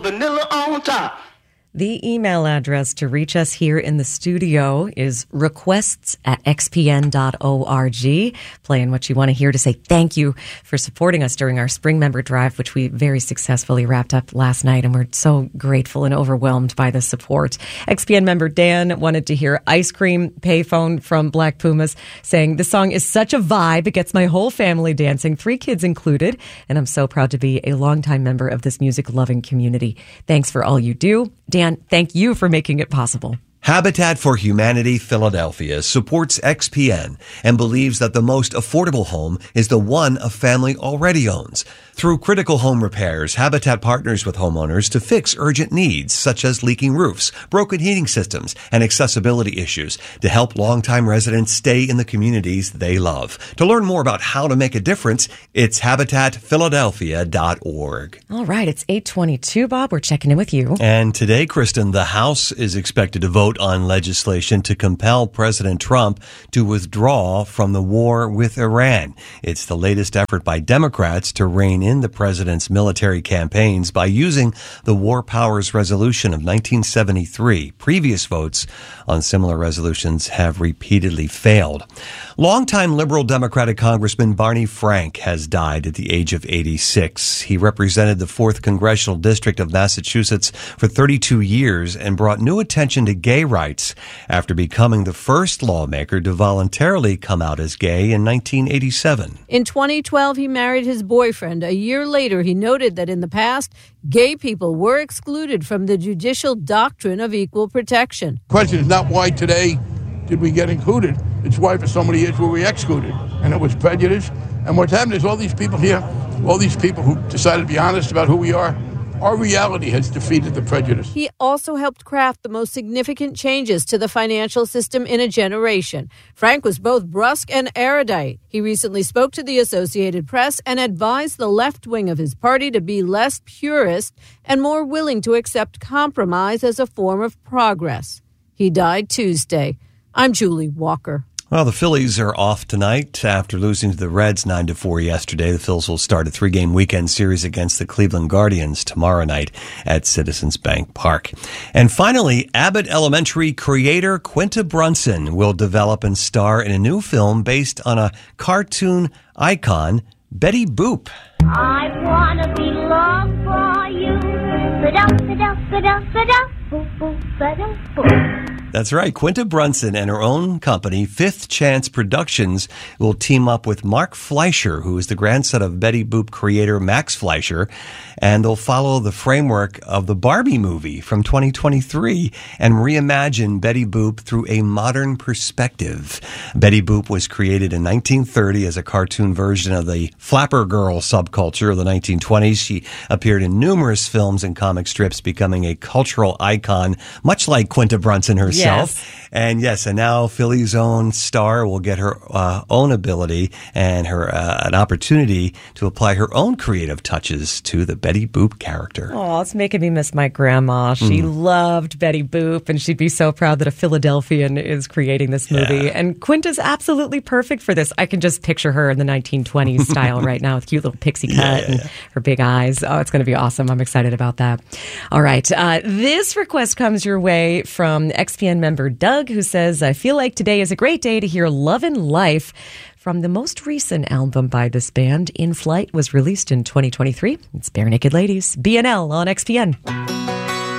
vanilla on top. The email address to reach us here in the studio is requests@xpn.org. Playing what you want to hear to say thank you for supporting us during our spring member drive, which we very successfully wrapped up last night. And we're so grateful and overwhelmed by the support. XPN member Dan wanted to hear Ice Cream Payphone from Black Pumas saying, the song is such a vibe. It gets my whole family dancing, 3 kids included. And I'm so proud to be a longtime member of this music-loving community. Thanks for all you do. Dan, thank you for making it possible. Habitat for Humanity Philadelphia supports XPN and believes that the most affordable home is the one a family already owns. Through critical home repairs, Habitat partners with homeowners to fix urgent needs such as leaking roofs, broken heating systems, and accessibility issues to help longtime residents stay in the communities they love. To learn more about how to make a difference, it's habitatphiladelphia.org. All right, it's 8:22, Bob. We're checking in with you. And today, Kristen, the House is expected to vote on legislation to compel President Trump to withdraw from the war with Iran. It's the latest effort by Democrats to rein in the president's military campaigns by using the War Powers Resolution of 1973. Previous votes on similar resolutions have repeatedly failed. Longtime liberal Democratic Congressman Barney Frank has died at the age of 86. He represented the 4th Congressional District of Massachusetts for 32 years and brought new attention to gay rights after becoming the first lawmaker to voluntarily come out as gay in 1987. In 2012, he married his boyfriend. A year later, he noted that in the past, gay people were excluded from the judicial doctrine of equal protection. The question is not why today did we get included. It's why for so many years were we excluded. And it was prejudice. And what's happened is all these people here, all these people who decided to be honest about who we are, our reality has defeated the prejudice. He also helped craft the most significant changes to the financial system in a generation. Frank was both brusque and erudite. He recently spoke to the Associated Press and advised the left wing of his party to be less purist and more willing to accept compromise as a form of progress. He died Tuesday. I'm Julie Walker. Well, the Phillies are off tonight after losing to the Reds 9-4 yesterday. The Phils will start a 3-game weekend series against the Cleveland Guardians tomorrow night at Citizens Bank Park. And finally, Abbott Elementary creator Quinta Brunson will develop and star in a new film based on a cartoon icon, Betty Boop. I want to be loved for you. Ba-da-ba-da-ba-da-ba-da. Boop, boop, ba-da, boop. That's right. Quinta Brunson and her own company, Fifth Chance Productions, will team up with Mark Fleischer, who is the grandson of Betty Boop creator Max Fleischer, and they'll follow the framework of the Barbie movie from 2023 and reimagine Betty Boop through a modern perspective. Betty Boop was created in 1930 as a cartoon version of the Flapper Girl subculture of the 1920s. She appeared in numerous films and comic strips, becoming a cultural icon, much like Quinta Brunson herself. Yes. And now Philly's own star will get her own ability and her an opportunity to apply her own creative touches to the Betty Boop character. Oh, it's making me miss my grandma. She loved Betty Boop, and she'd be so proud that a Philadelphian is creating this movie. Yeah. And Quinta's absolutely perfect for this. I can just picture her in the 1920s style right now with cute little pixie cut and her big eyes. Oh, it's going to be awesome. I'm excited about that. All right. This request comes your way from XPN member Doug, who says, I feel like today is a great day to hear Love and Life from the most recent album by this band. In Flight was released in 2023. It's Bare Naked Ladies, BNL on XPN.